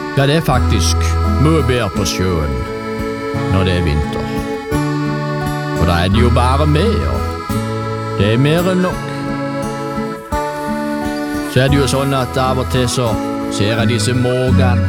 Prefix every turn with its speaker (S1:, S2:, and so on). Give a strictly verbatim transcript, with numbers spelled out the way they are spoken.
S1: Ja, det er faktisk mye bedre på sjøen når det er vinter. For da er det jo bare med, og det er mer enn nok. Så er det jo sånn at av og til så ser jeg disse mågene